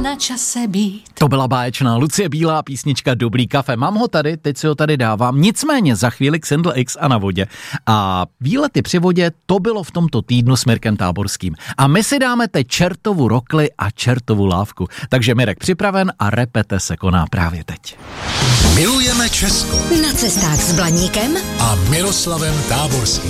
na čase být. To byla báječná Lucie Bílá písnička Dobrý kafe. Mám ho tady, teď si ho tady dávám. Nicméně za chvíli Xindl X a na vodě. A výlety při vodě, to bylo v tomto týdnu s Mirkem Táborským. A my si dáme teď čertovu rokli a čertovu lávku. Takže Mirek připraven a repete se koná právě teď. Milujeme Česko. Na cestách s Blaníkem A Miroslavem Táborským.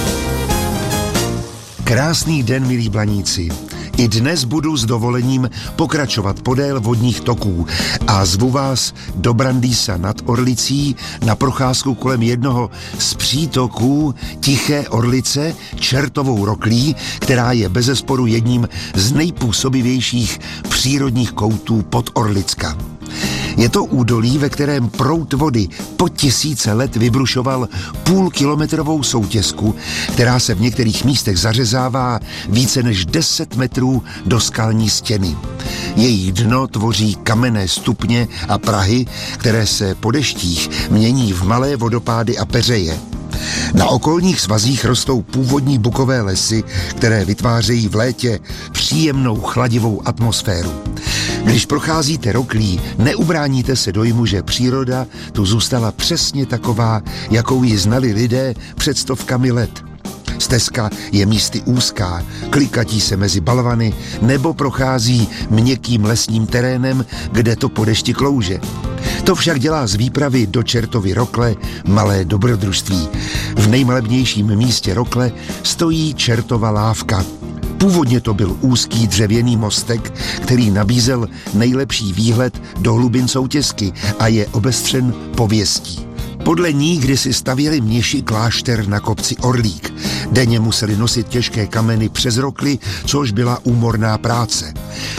Krásný den, milí Blaníci. I dnes budu s dovolením pokračovat podél vodních toků a zvu vás do Brandýsa nad Orlicí na procházku kolem jednoho z přítoků Tiché Orlice, čertovou roklí, která je bezesporu jedním z nejpůsobivějších přírodních koutů Podorlicka. Je to údolí, ve kterém proud vody po tisíce let vybrušoval půlkilometrovou soutěsku, která se v některých místech zařezává více než 10 metrů do skalní stěny. Její dno tvoří kamenné stupně a prahy, které se po deštích mění v malé vodopády a peřeje. Na okolních svazích rostou původní bukové lesy, které vytvářejí v létě příjemnou chladivou atmosféru. Když procházíte roklí, neubráníte se dojmu, že příroda tu zůstala přesně taková, jakou ji znali lidé před stovkami let. Stezka je místy úzká, klikatí se mezi balvany nebo prochází měkkým lesním terénem, kde to po dešti klouže. To však dělá z výpravy do čertovy rokle malé dobrodružství. V nejmalebnějším místě rokle stojí čertova lávka. Původně to byl úzký dřevěný mostek, který nabízel nejlepší výhled do hlubin soutěsky a je obestřen pověstí. Podle ní kdysi stavěli mniši klášter na kopci Orlík. Denně museli nosit těžké kameny přes rokli, což byla úmorná práce.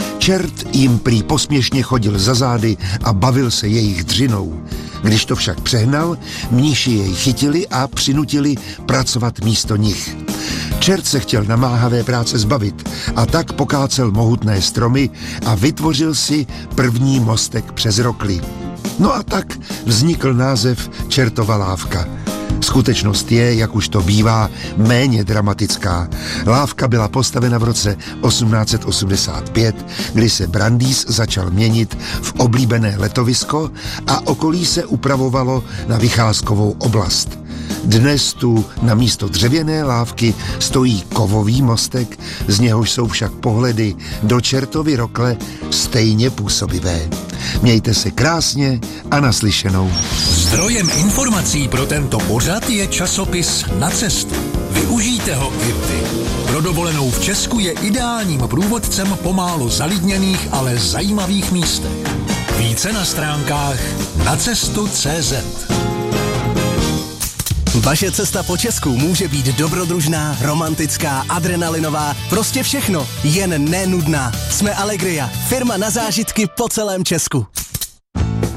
Čert jim prý posměšně chodil za zády a bavil se jejich dřinou. Když to však přehnal, mniši jej chytili a přinutili pracovat místo nich. Čert se chtěl namáhavé práce zbavit a tak pokácel mohutné stromy a vytvořil si první mostek přes rokli. No a tak vznikl název Čertova lávka. Skutečnost je, jak už to bývá, méně dramatická. Lávka byla postavena v roce 1885, kdy se Brandýs začal měnit v oblíbené letovisko a okolí se upravovalo na vycházkovou oblast. Dnes tu na místo dřevěné lávky stojí kovový mostek, z něhož jsou však pohledy do Čertovy rokle stejně působivé. Mějte se krásně a naslyšenou. Zdrojem informací pro tento pořad je časopis Na cestu. Využijte ho i vy. Pro dovolenou v Česku je ideálním průvodcem po málo zalidněných, ale zajímavých místech. Více na stránkách nacestu.cz. Vaše cesta po Česku může být dobrodružná, romantická, adrenalinová, prostě všechno, jen nenudná. Jsme Allegria, firma na zážitky po celém Česku.